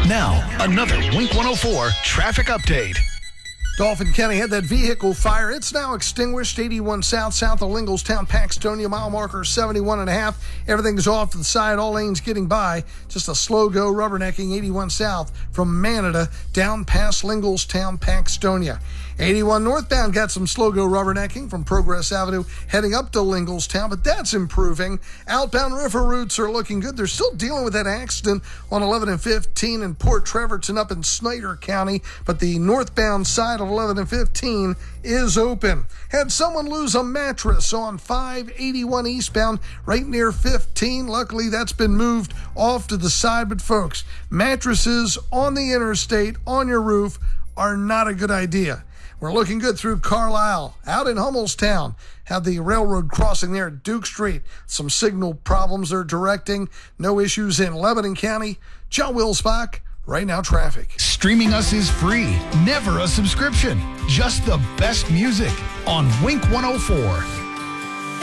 Now, another Wink 104 traffic update. Dauphin County had that vehicle fire. It's now extinguished. 81 south of Linglestown, Paxtonia, mile marker 71.5. Everything's off to the side, all lanes getting by. Just a slow go rubbernecking 81 south from Manada down past Linglestown, Paxtonia. 81 northbound got some slow go rubbernecking from Progress Avenue heading up to Linglestown, but that's improving. Outbound river routes are looking good. They're still dealing with that accident on 11 and 15 in Port Trevorton up in Snyder County, but the northbound side of 11 and 15 is open. Had someone lose a mattress on 581 eastbound right near 15. Luckily, that's been moved off to the side, but folks, mattresses on the interstate on your roof are not a good idea. We're looking good through Carlisle. Out in Hummelstown, have the railroad crossing there at Duke Street. Some signal problems are directing. No issues in Lebanon County. John Wilsbach, Right Now Traffic. Streaming us is free, never a subscription. Just the best music on Wink 104.